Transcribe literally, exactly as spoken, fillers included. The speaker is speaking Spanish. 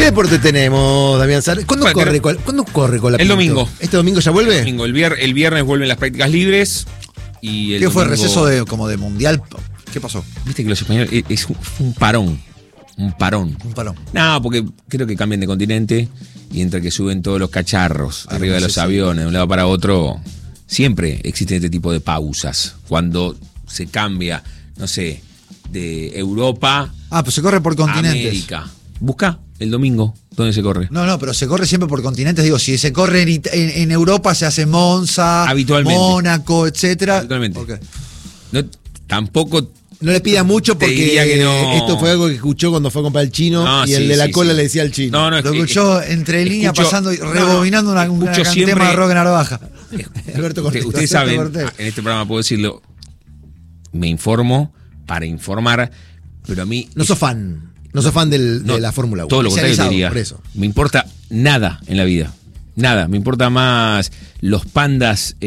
¿Qué deporte tenemos, Damián Sar? ¿Cuándo, Bueno, corre, pero- con, ¿Cuándo corre con la El Pinto? domingo. ¿Este domingo ya vuelve? El, domingo, el, vier- el viernes vuelven las prácticas libres. Y el ¿Qué fue? domingo- ¿Receso de, como de mundial? ¿Qué pasó? Viste que los españoles es, es un, un parón. Un parón. Un parón. No, porque creo que cambian de continente y entre que suben todos los cacharros Ah, arriba de no los sé si- aviones de un lado para otro, siempre existe este tipo de pausas. Cuando se cambia, no sé, de Europa Ah, pues se corre por a continentes. América. Busca el domingo dónde se corre. No, no, pero se corre siempre por continentes. Digo, si se corre en, It- en, en Europa se hace Monza, Habitualmente. Mónaco, etcétera. Habitualmente. Ok. No, tampoco. No le pida mucho Te porque diría que no. esto fue algo que escuchó cuando fue a comprar el chino No, y sí, el de la sí, cola sí. le decía al chino. No, no, es Lo que- escuchó entre líneas escucho- pasando y no, no, rebobinando una, una escucho can- siempre- tema de rock navaja. Alberto Usted- Cortés. Ustedes saben, en este programa puedo decirlo, me informo para informar, pero a mí. No sos fan. No sos fan del- No, de la Fórmula uno. Todo lo contrario te Especializado, diría. por eso. Me importa nada en la vida. Nada. Me importa más los pandas.